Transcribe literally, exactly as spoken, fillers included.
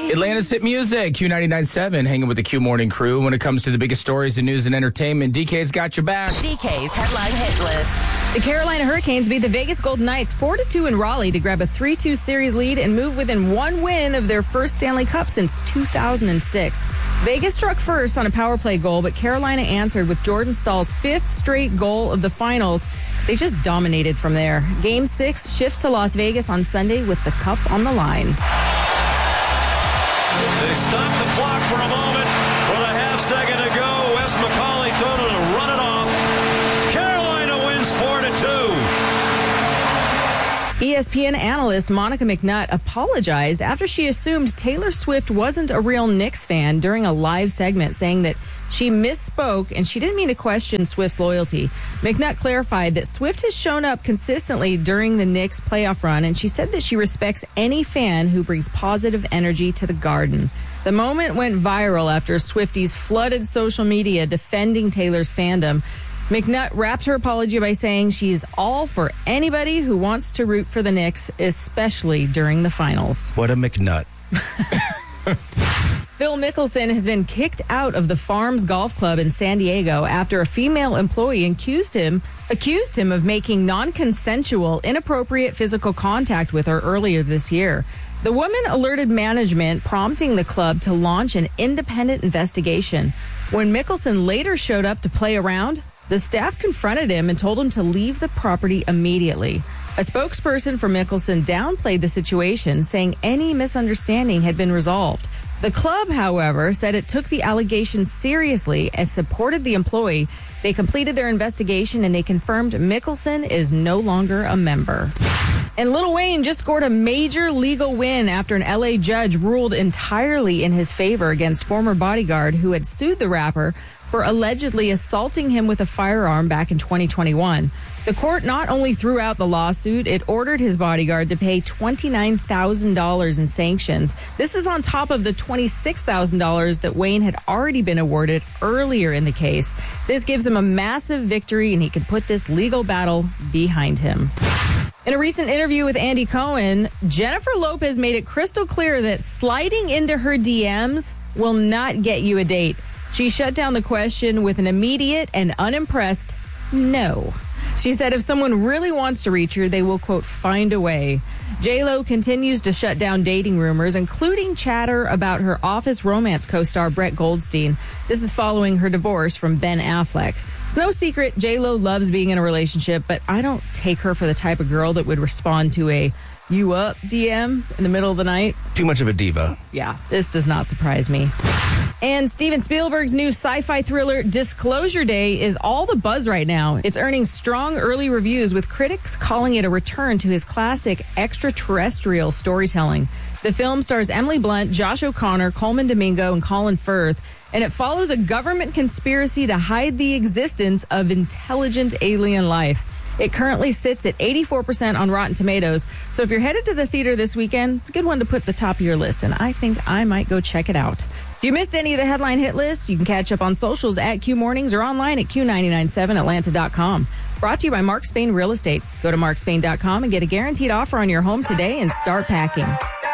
Atlanta's hit music, Q ninety-nine point seven, hanging with the Q Morning crew. When it comes to the biggest stories in news and entertainment, D K's got your back. D K's Headline Hit List. The Carolina Hurricanes beat the Vegas Golden Knights four to two in Raleigh to grab a three two series lead and move within one win of their first Stanley Cup since two thousand six. Vegas struck first on a power play goal, but Carolina answered with Jordan Stahl's fifth straight goal of the finals. They just dominated from there. Game six shifts to Las Vegas on Sunday with the Cup on the line. They stopped the clock for a moment with a half second to go. Wes McCauley told them to run it off. Carolina wins four to two. E S P N analyst Monica McNutt apologized after she assumed Taylor Swift wasn't a real Knicks fan during a live segment, saying that she misspoke and she didn't mean to question Swift's loyalty. McNutt clarified that Swift has shown up consistently during the Knicks playoff run, and she said that she respects any fan who brings positive energy to the Garden. The moment went viral after Swifties flooded social media defending Taylor's fandom. McNutt wrapped her apology by saying she's all for anybody who wants to root for the Knicks, especially during the finals. What a McNutt. Phil Mickelson has been kicked out of the Farms Golf Club in San Diego after a female employee accused him accused him of making non-consensual, inappropriate physical contact with her earlier this year. The woman alerted management, prompting the club to launch an independent investigation. When Mickelson later showed up to play around, the staff confronted him and told him to leave the property immediately. A spokesperson for Mickelson downplayed the situation, saying any misunderstanding had been resolved. The club, however, said it took the allegations seriously and supported the employee. They completed their investigation and they confirmed Mickelson is no longer a member. And Lil Wayne just scored a major legal win after an L A judge ruled entirely in his favor against former bodyguard who had sued the rapper for allegedly assaulting him with a firearm back in twenty twenty-one. The court not only threw out the lawsuit, it ordered his bodyguard to pay twenty-nine thousand dollars in sanctions. This is on top of the twenty-six thousand dollars that Wayne had already been awarded earlier in the case. This gives him a massive victory, and he can put this legal battle behind him. In a recent interview with Andy Cohen, Jennifer Lopez made it crystal clear that sliding into her D Ms will not get you a date. She shut down the question with an immediate and unimpressed no. She said if someone really wants to reach her, they will, quote, find a way. J-Lo continues to shut down dating rumors, including chatter about her Office romance co-star Brett Goldstein. This is following her divorce from Ben Affleck. It's no secret J-Lo loves being in a relationship, but I don't take her for the type of girl that would respond to a you up D M in the middle of the night. Too much of a diva. Yeah, this does not surprise me. And Steven Spielberg's new sci-fi thriller Disclosure Day is all the buzz right now. It's earning strong early reviews, with critics calling it a return to his classic extraterrestrial storytelling. The film stars Emily Blunt, Josh O'Connor, Coleman Domingo, and Colin Firth, and it follows a government conspiracy to hide the existence of intelligent alien life. It currently sits at eighty-four percent on Rotten Tomatoes. So if you're headed to the theater this weekend, it's a good one to put at the top of your list, and I think I might go check it out. If you missed any of the headline hit lists, you can catch up on socials at Q Mornings or online at Q nine nine seven Atlanta dot com. Brought to you by Mark Spain Real Estate. Go to mark spain dot com and get a guaranteed offer on your home today and start packing.